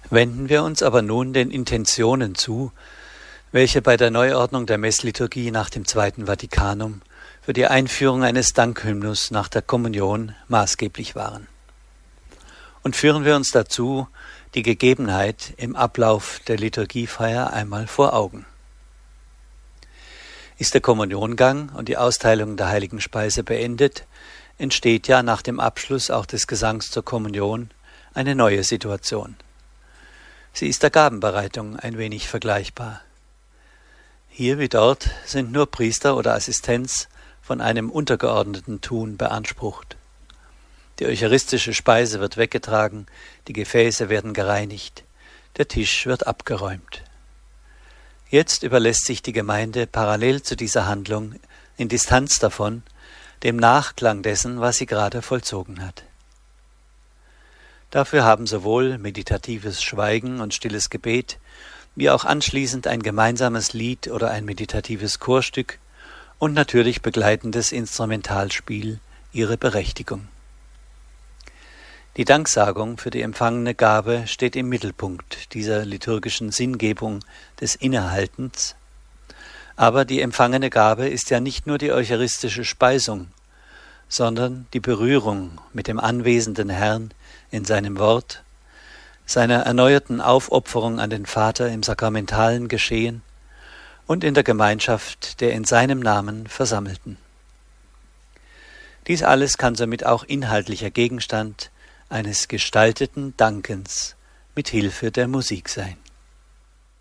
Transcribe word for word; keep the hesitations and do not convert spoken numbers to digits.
Wenden wir uns aber nun den Intentionen zu, welche bei der Neuordnung der Messliturgie nach dem Zweiten Vatikanum für die Einführung eines Dankhymnus nach der Kommunion maßgeblich waren. Und führen wir uns dazu die Gegebenheit im Ablauf der Liturgiefeier einmal vor Augen. Ist der Kommuniongang und die Austeilung der heiligen Speise beendet, entsteht ja nach dem Abschluss auch des Gesangs zur Kommunion eine neue Situation. Sie ist der Gabenbereitung ein wenig vergleichbar. Hier wie dort sind nur Priester oder Assistenz von einem untergeordneten Tun beansprucht. Die eucharistische Speise wird weggetragen, die Gefäße werden gereinigt, der Tisch wird abgeräumt. Jetzt überlässt sich die Gemeinde parallel zu dieser Handlung in Distanz davon, dem Nachklang dessen, was sie gerade vollzogen hat. Dafür haben sowohl meditatives Schweigen und stilles Gebet, wie auch anschließend ein gemeinsames Lied oder ein meditatives Chorstück und natürlich begleitendes Instrumentalspiel ihre Berechtigung. Die Danksagung für die empfangene Gabe steht im Mittelpunkt dieser liturgischen Sinngebung des Innehaltens, aber die empfangene Gabe ist ja nicht nur die eucharistische Speisung, sondern die Berührung mit dem anwesenden Herrn in seinem Wort, seiner erneuerten Aufopferung an den Vater im sakramentalen Geschehen und in der Gemeinschaft der in seinem Namen Versammelten. Dies alles kann somit auch inhaltlicher Gegenstand eines gestalteten Dankens mit Hilfe der Musik sein.